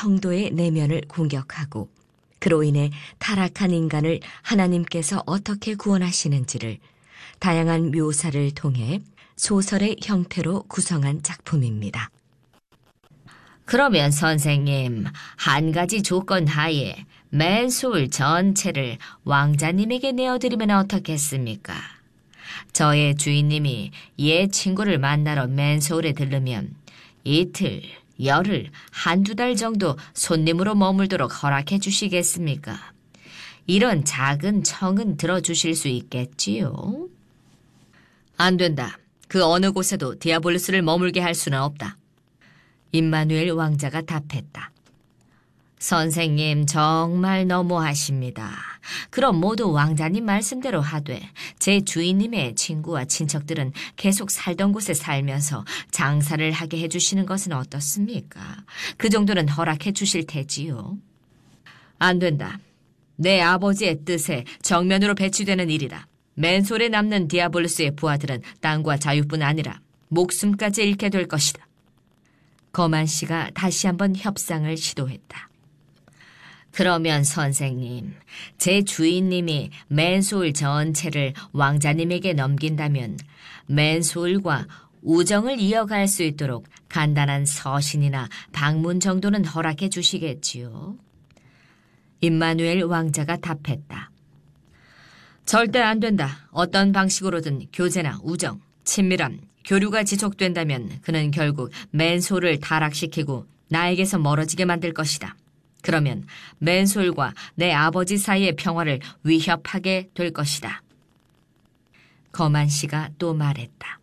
성도의 내면을 공격하고 그로 인해 타락한 인간을 하나님께서 어떻게 구원하시는지를 다양한 묘사를 통해 소설의 형태로 구성한 작품입니다. 그러면 선생님, 한 가지 조건 하에 맨소울 전체를 왕자님에게 내어드리면 어떻겠습니까? 저의 주인님이 옛 친구를 만나러 맨소울에 들르면 이틀, 열흘, 한두 달 정도 손님으로 머물도록 허락해 주시겠습니까? 이런 작은 청은 들어주실 수 있겠지요? 안 된다. 그 어느 곳에도 디아볼루스를 머물게 할 수는 없다. 임마누엘 왕자가 답했다. 선생님 정말 너무하십니다. 그럼 모두 왕자님 말씀대로 하되 제 주인님의 친구와 친척들은 계속 살던 곳에 살면서 장사를 하게 해주시는 것은 어떻습니까? 그 정도는 허락해 주실 테지요. 안 된다. 내 아버지의 뜻에 정면으로 배치되는 일이라. 맨솔에 남는 디아볼루스의 부하들은 땅과 자유뿐 아니라 목숨까지 잃게 될 것이다. 거만 씨가 다시 한번 협상을 시도했다. 그러면 선생님, 제 주인님이 맨소울 전체를 왕자님에게 넘긴다면 맨소울과 우정을 이어갈 수 있도록 간단한 서신이나 방문 정도는 허락해 주시겠지요? 임마누엘 왕자가 답했다. 절대 안 된다. 어떤 방식으로든 교제나 우정, 친밀함, 교류가 지속된다면 그는 결국 맨솔을 타락시키고 나에게서 멀어지게 만들 것이다. 그러면 맨솔과 내 아버지 사이의 평화를 위협하게 될 것이다. 거만 씨가 또 말했다.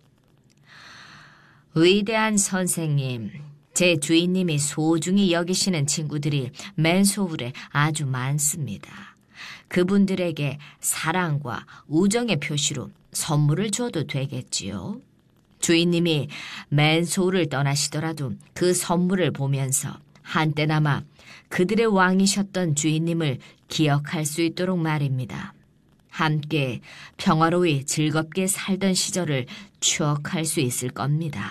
위대한 선생님, 제 주인님이 소중히 여기시는 친구들이 맨소울에 아주 많습니다. 그분들에게 사랑과 우정의 표시로 선물을 줘도 되겠지요? 주인님이 맨소울을 떠나시더라도 그 선물을 보면서 한때나마 그들의 왕이셨던 주인님을 기억할 수 있도록 말입니다. 함께 평화로이 즐겁게 살던 시절을 추억할 수 있을 겁니다.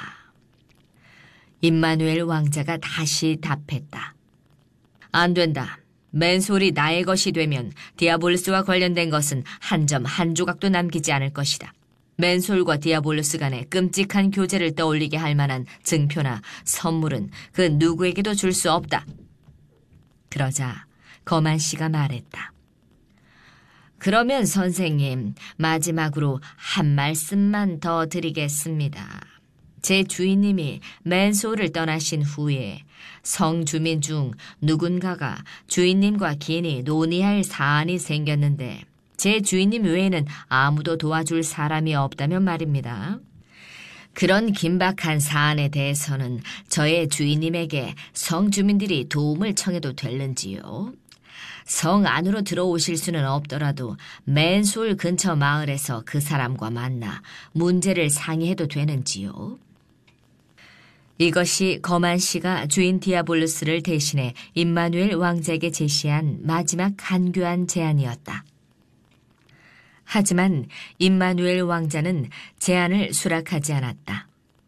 임마누엘 왕자가 다시 답했다. 안 된다. 맨솔이 나의 것이 되면 디아볼루스와 관련된 것은 한 점 한 조각도 남기지 않을 것이다. 맨솔과 디아볼루스 간의 끔찍한 교제를 떠올리게 할 만한 증표나 선물은 그 누구에게도 줄 수 없다. 그러자 거만 씨가 말했다. 그러면 선생님, 마지막으로 한 말씀만 더 드리겠습니다. 제 주인님이 맨소울을 떠나신 후에 성 주민 중 누군가가 주인님과 긴히 논의할 사안이 생겼는데 제 주인님 외에는 아무도 도와줄 사람이 없다면 말입니다. 그런 긴박한 사안에 대해서는 저의 주인님에게 성 주민들이 도움을 청해도 될는지요? 성 안으로 들어오실 수는 없더라도 맨소울 근처 마을에서 그 사람과 만나 문제를 상의해도 되는지요? 이것이 거만 씨가 주인 디아볼루스를 대신해 임마누엘 왕자에게 제시한 마지막 간교한 제안이었다. 하지만 임마누엘 왕자는 제안을 수락하지 않았다.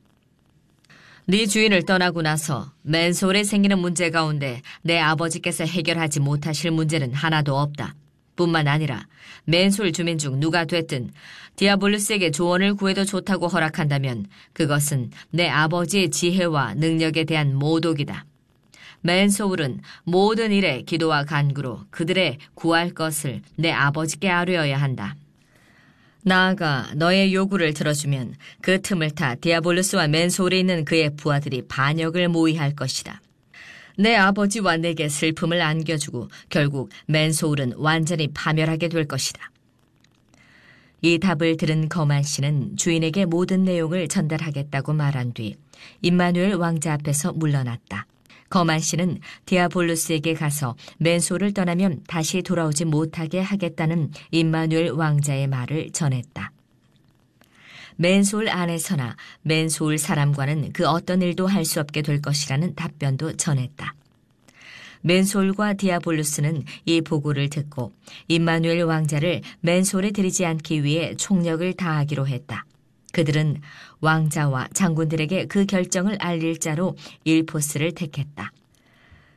네 주인을 떠나고 나서 맨소울에 생기는 문제 가운데 내 아버지께서 해결하지 못하실 문제는 하나도 없다. 뿐만 아니라 맨소울 주민 중 누가 됐든 디아볼루스에게 조언을 구해도 좋다고 허락한다면 그것은 내 아버지의 지혜와 능력에 대한 모독이다. 맨소울은 모든 일에 기도와 간구로 그들의 구할 것을 내 아버지께 아뢰어야 한다. 나아가 너의 요구를 들어주면 그 틈을 타 디아볼루스와 맨소울에 있는 그의 부하들이 반역을 모의할 것이다. 내 아버지와 내게 슬픔을 안겨주고 결국 맨소울은 완전히 파멸하게 될 것이다. 이 답을 들은 거만 씨는 주인에게 모든 내용을 전달하겠다고 말한 뒤 임마누엘 왕자 앞에서 물러났다. 거만 씨는 디아볼루스에게 가서 맨소울을 떠나면 다시 돌아오지 못하게 하겠다는 임마누엘 왕자의 말을 전했다. 맨소울 안에서나 맨소울 사람과는 그 어떤 일도 할 수 없게 될 것이라는 답변도 전했다. 맨소울과 디아볼루스는 이 보고를 듣고 임마누엘 왕자를 맨소울에 들이지 않기 위해 총력을 다하기로 했다. 그들은 왕자와 장군들에게 그 결정을 알릴 자로 일포스를 택했다.